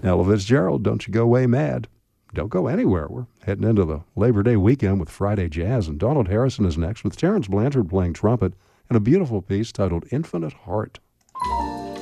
Ella Fitzgerald, Don't You Go Away Mad. Don't go anywhere. We're heading into the Labor Day weekend with Friday Jazz, and Donald Harrison is next with Terrence Blanchard playing trumpet and a beautiful piece titled Infinite Heart.